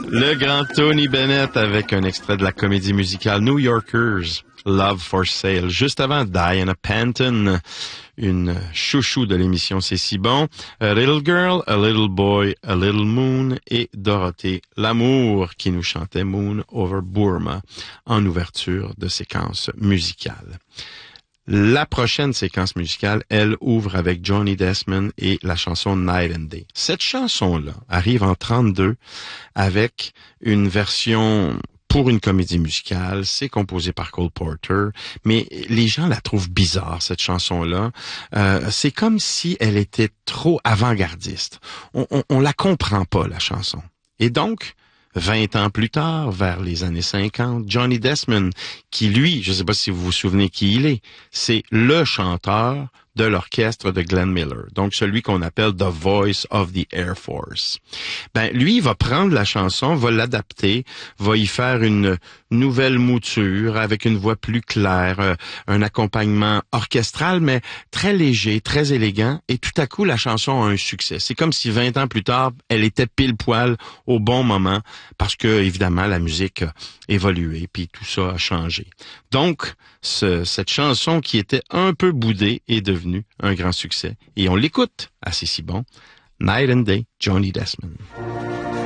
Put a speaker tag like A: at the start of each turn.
A: Le grand Tony Bennett avec un extrait de la comédie musicale New Yorkers, Love for Sale. Juste avant, Diana Panton, une chouchou de l'émission C'est si bon. A Little Girl, A Little Boy, A Little Moon et Dorothée Lamour qui nous chantait Moon Over Burma en ouverture de séquence musicale. La prochaine séquence musicale, elle ouvre avec Johnny Desmond et la chanson Night and Day. Cette chanson-là arrive en 32 avec une version pour une comédie musicale. C'est composé par Cole Porter, mais les gens la trouvent bizarre, cette chanson-là. C'est comme si elle était trop avant-gardiste. On la comprend pas, la chanson. Et donc, 20 ans plus tard, vers les années 50, Johnny Desmond, qui lui, je ne sais pas si vous vous souvenez qui il est, c'est le chanteur de l'orchestre de Glenn Miller, donc celui qu'on appelle The Voice of the Air Force. Ben, lui, il va prendre la chanson, va l'adapter, va y faire une nouvelle mouture avec une voix plus claire, un accompagnement orchestral, mais très léger, très élégant, et tout à coup, la chanson a un succès. C'est comme si 20 ans plus tard, elle était pile poil au bon moment, parce que, évidemment, la musique a évolué, puis tout ça a changé. Donc, cette chanson qui était un peu boudée est devenue un grand succès. Et on l'écoute à C'est si bon. Night and Day, Johnny Desmond.